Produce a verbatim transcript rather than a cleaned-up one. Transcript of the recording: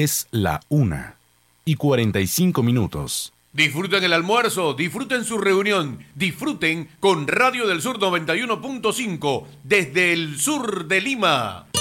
Es la una y cuarenta y cinco minutos. Disfruten el almuerzo, disfruten su reunión, disfruten con Radio del Sur noventa y uno punto cinco desde el sur de Lima.